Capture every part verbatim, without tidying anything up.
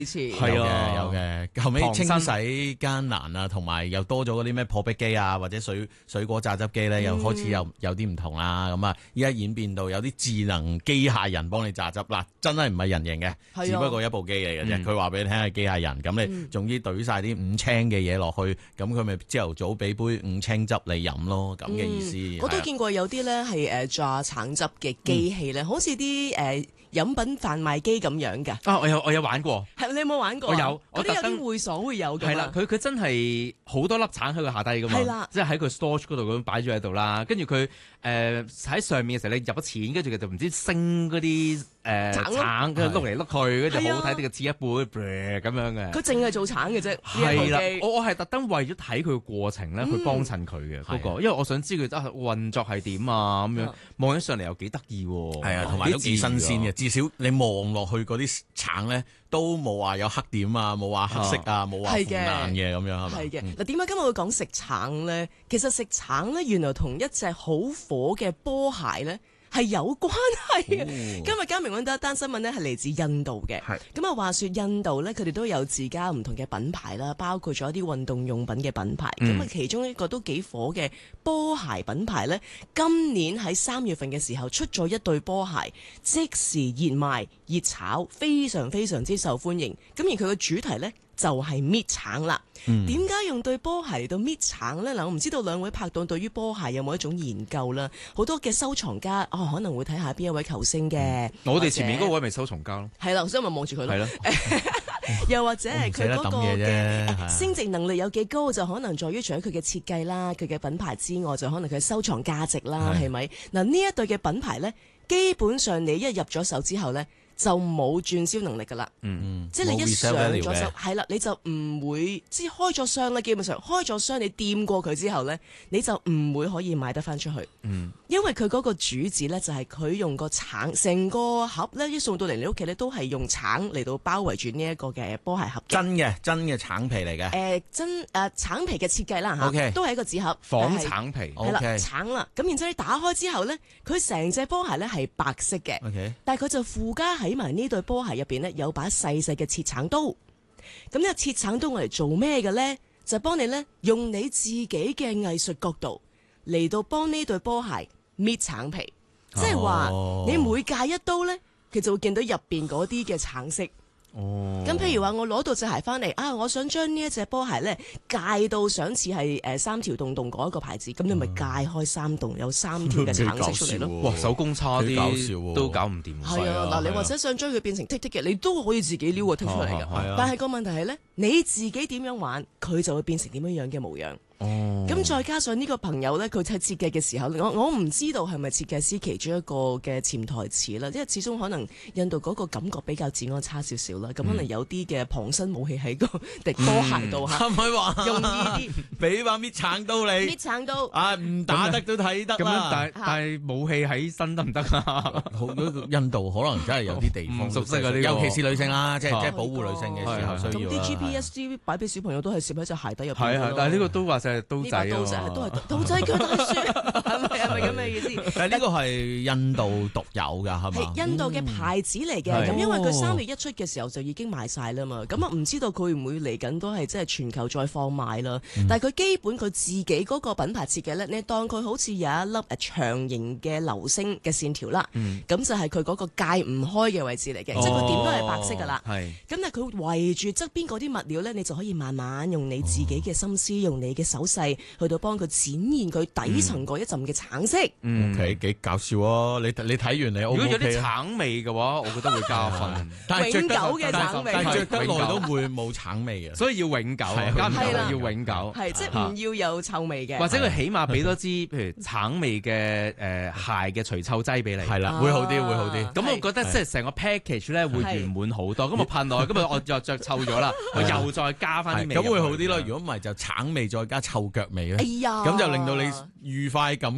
係啊，有嘅，後尾清洗艱難啊，同埋又多咗嗰啲咩破壁機啊，或者水水果榨汁機咧，又開始有有啲唔同啦。咁啊，依家演變到有啲智能機械人幫你榨汁，嗱，真係唔係人形嘅， 啊、 只不過一部機嚟嘅啫。佢話俾你聽係機械人，咁你總之懟晒啲五青嘅嘢落去，咁佢咪朝頭早俾杯五青汁你飲咯，咁嘅意思。 嗯、我都見過有啲咧係誒榨橙汁嘅機器咧，嗯、好似啲誒。呃飲品販賣機咁樣㗎。 啊，我有我有玩過。 係你有冇玩過？ 我有。 嗰啲有啲會所會有㗎。 係啦，佢佢真係好多粒橙喺佢下低㗎嘛。係啦，即係喺佢 storage 嗰度咁擺咗喺度啦。跟住佢誒喺上面嘅時候，你入咗錢，跟住佢就唔知升嗰啲誒橙，跟住碌嚟碌去，跟住好睇啲嘅切一半咁樣嘅。 佢淨係做橙嘅啫。 係啦，我我係特登為咗睇佢嘅過程咧，去幫襯佢嘅嗰個，因為我想知佢真係運作係點啊咁樣。望起上嚟又幾得意喎。係啊，同埋都幾新鮮嘅。至少你望落去嗰啲橙咧，都冇話有黑點啊，冇話黑色啊，冇話腐爛嘅咁樣係咪？係嘅。嗱，點解今日會講食橙咧？其實食橙咧，原來同一隻好火嘅波鞋咧係有關係嘅。哦、今日嘉明揾到一單新聞咧，係嚟自印度嘅。係咁啊，話說印度咧，佢哋都有自家唔同嘅品牌啦，包括咗一啲運動用品嘅品牌。咁啊、嗯，其中一個都幾火嘅波鞋品牌咧，今年喺三月份嘅時候出咗一對波鞋，即時熱賣熱炒，非常非常之受歡迎。咁而佢嘅主題咧就係搣橙啦。點解、嗯、用對波鞋嚟到搣橙呢？嗱，我唔知道兩位拍檔對於波鞋有冇一種研究啦。好多嘅收藏家哦，可能會睇下邊一位球星嘅。嗯、 我哋前面嗰位咪收藏家咯。 係啦，所以咪望住佢咯。係咯。又或者係佢嗰個嘅升值能力有幾高，就可能在於除咗佢嘅設計啦、佢嘅品牌之外，就可能佢收藏價值啦，係咪？嗱，呢一對嘅品牌呢，基本上你一入咗手之後呢，就冇轉銷能力噶啦，嗯、即係你一上咗手，係啦，你就唔會即係開咗箱咧。基本上開咗箱，你掂過佢之後咧，你就唔會可以賣得翻出去。嗯，因為佢嗰個主旨咧，就係佢用個橙，成個盒咧一送到嚟你屋企咧，都係用橙嚟到包圍住呢一個嘅波鞋盒。 真嘅，真嘅橙皮嚟嘅。誒、 呃，真誒、呃、橙皮嘅設計啦嚇，okay, 都係一個紙盒， 仿橙皮。 係啦，橙啦。咁然之後你打開之後咧，佢成隻波鞋咧係白色嘅，okay, 但係佢就附加喺埋呢對波鞋入邊咧，有把細細嘅切橙刀。咁呢個切橙刀我嚟做咩嘅咧？就幫你咧用你自己嘅藝術角度嚟到幫呢對波鞋搣橙皮，哦、即係話你每戒一刀咧，佢就會見到入邊嗰啲嘅橙色。哦，咁譬如話我攞到隻鞋翻嚟啊，我想將呢一隻波鞋咧戒到想似係誒三條洞洞嗰一個牌子，咁、嗯、你咪戒開三洞有三條嘅橙色出嚟咯。 哇，手工差啲，搞笑都搞唔掂。 係啊，嗱，你或者想將佢變成剔剔嘅，你都可以自己撩個剔出嚟嘅。啊啊、但係個問題係咧，你自己點樣玩，佢就會變成點樣樣嘅模樣。哦，咁再加上呢個朋友咧，佢喺設計嘅時候，我我唔知道係咪設計師其中一個嘅潛台詞啦，因為始終可能印度嗰個感覺比較治安差少少啦，咁、嗯、可能有啲嘅旁身武器喺個滴波鞋度嚇，係咪話容易啲？ 俾把搣橙刀你， 搣橙刀啊，唔打得都睇得啦。 但係但係武器喺身得唔得啊？ 好印度可能真係有啲地方熟悉嗰啲， 尤其是女性啦，即係即係保護女性嘅時候需要。 咁啲 G P S 機擺俾小朋友都係攝喺隻鞋底入邊。 係係，但係呢個都話係刀仔啊， 刀仔都係刀仔鋸大樹，係咪係咪咁嘅意思？ 但係呢個係印度獨有㗎，係嘛？ 係印度嘅牌子嚟嘅，咁因為佢三月一出嘅時候就已經賣晒啦嘛，咁啊唔知道佢會唔會嚟緊都係即係全球再放賣啦。但係佢基本佢自己嗰個品牌設計咧，你當佢好似有一粒誒長形嘅流星嘅線條啦，咁就係佢嗰個界唔開嘅位置嚟嘅，即係佢點都係白色㗎啦。係，咁但係佢圍住側邊嗰啲物料咧，你就可以慢慢用你自己嘅心思，用你嘅手勢去到幫佢展現佢底層嗰一陣嘅橙色。 嗯，OK，幾搞笑啊！你你睇完你 O 唔 O K 啊？如果有啲橙味嘅話，我覺得會加分。 但係永久嘅橙味， 但係著得耐都會冇橙味嘅， 所以要永久，加唔到要永久， 係即係唔要有臭味嘅。 或者佢起碼俾多支譬如橙味嘅誒鞋嘅除臭劑俾你， 係啦，會好啲，會好啲。 咁我覺得即係成個 package 咧會圓滿好多。咁我噴落去，今日我又着臭咗啦，我又再加翻啲味， 咁會好啲咯。如果唔係就橙味再加臭腳味咧，咁就令到你愉快感覺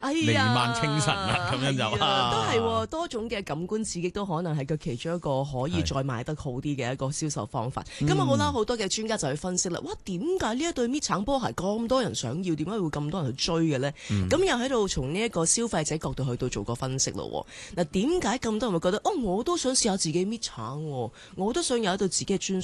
彌漫清晨啦，咁樣就都係多種嘅感官刺激都可能係佢其中一個可以再賣得好啲嘅一個銷售方法。咁啊好啦，好多嘅專家就去分析啦。哇，點解呢一對搣橙波鞋咁多人想要？點解會咁多人去追嘅呢？咁、嗯、又喺度從呢一個消費者角度去到做個分析咯。嗱，點解咁多人會覺得哦，我都想試下自己搣橙，我都想有一對自己嘅專